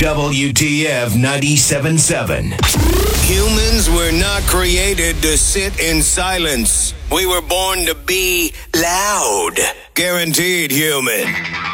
WTF 97.7. Humans were not created to sit in silence. We were born to be loud. Guaranteed human.